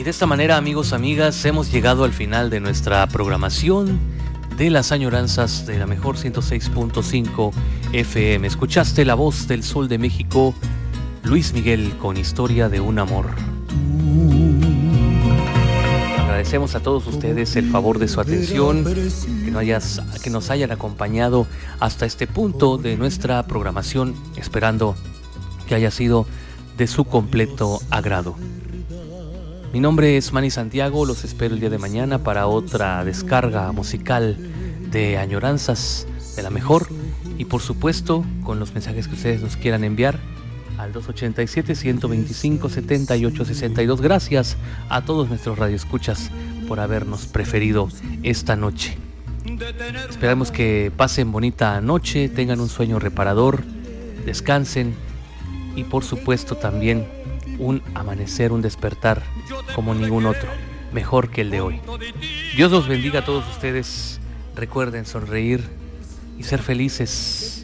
Y de esta manera, amigos, amigas, hemos llegado al final de nuestra programación de las añoranzas de la mejor 106.5 FM. Escuchaste la voz del Sol de México, Luis Miguel, con Historia de un Amor. Agradecemos a todos ustedes el favor de su atención, que nos hayan acompañado hasta este punto de nuestra programación, esperando que haya sido de su completo agrado. Mi nombre es Manny Santiago, los espero el día de mañana para otra descarga musical de añoranzas de la mejor y por supuesto con los mensajes que ustedes nos quieran enviar al 287-125-7862. Gracias a todos nuestros radioescuchas por habernos preferido esta noche. Esperamos que pasen bonita noche, tengan un sueño reparador, descansen y por supuesto también un amanecer, un despertar como ningún otro, mejor que el de hoy. Dios los bendiga a todos ustedes. Recuerden sonreír y ser felices.